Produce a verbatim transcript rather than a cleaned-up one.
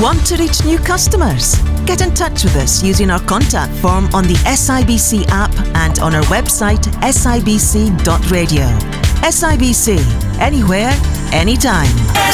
Want to reach new customers? Get in touch with us using our contact form on the S I B C app and on our website s i b c dot radio. S I B C, anywhere, anytime.